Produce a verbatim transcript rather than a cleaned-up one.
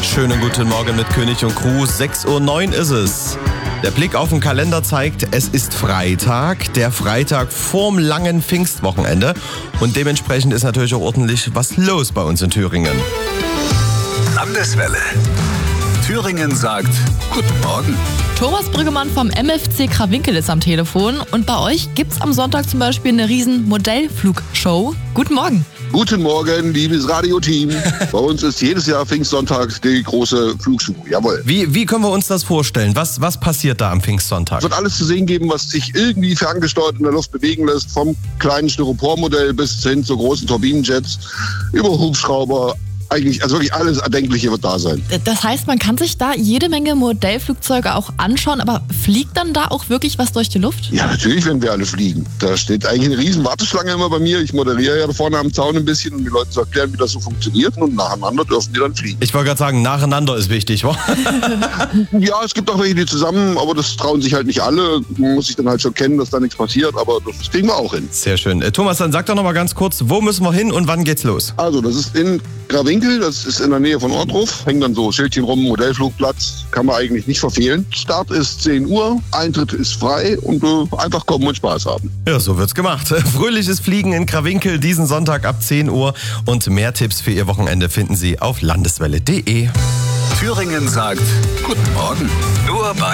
Schönen guten Morgen mit König und Crew. sechs Uhr neun ist es. Der Blick auf den Kalender zeigt, es ist Freitag, der Freitag vorm langen Pfingstwochenende. Und dementsprechend ist natürlich auch ordentlich was los bei uns in Thüringen. Landeswelle. Thüringen sagt Guten Morgen. Thomas Brüggemann vom M F C Krawinkel ist am Telefon. Und bei euch gibt's am Sonntag zum Beispiel eine riesen Modellflugshow. Guten Morgen. Guten Morgen, liebes Radioteam. Bei uns ist jedes Jahr Pfingstsonntag die große Flugshow. Jawohl. Wie, wie können wir uns das vorstellen? Was, was passiert da am Pfingstsonntag? Es wird alles zu sehen geben, was sich irgendwie ferngesteuert in der Luft bewegen lässt. Vom kleinen Styropormodell bis hin zu großen Turbinenjets, über Hubschrauber. Eigentlich, also wirklich alles Erdenkliche wird da sein. Das heißt, man kann sich da jede Menge Modellflugzeuge auch anschauen, aber fliegt dann da auch wirklich was durch die Luft? Ja, natürlich, wenn wir alle fliegen. Da steht eigentlich eine riesen Warteschlange immer bei mir. Ich moderiere ja da vorne am Zaun ein bisschen, um die Leute zu erklären, wie das so funktioniert. Und nacheinander dürfen die dann fliegen. Ich wollte gerade sagen, nacheinander ist wichtig, wa? Ja, es gibt auch welche, die zusammen, aber das trauen sich halt nicht alle. Man muss sich dann halt schon kennen, dass da nichts passiert, aber das kriegen wir auch hin. Sehr schön. Äh, Thomas, dann sag doch noch mal ganz kurz, wo müssen wir hin und wann geht's los? Also, das ist in Krawinkel, das ist in der Nähe von Ortruf. Hängen dann so Schildchen rum, Modellflugplatz, kann man eigentlich nicht verfehlen. Start ist zehn Uhr, Eintritt ist frei und äh, einfach kommen und Spaß haben. Ja, so wird's gemacht. Fröhliches Fliegen in Krawinkel diesen Sonntag ab zehn Uhr und mehr Tipps für Ihr Wochenende finden Sie auf landeswelle punkt de. Thüringen sagt Guten Morgen. Nur bei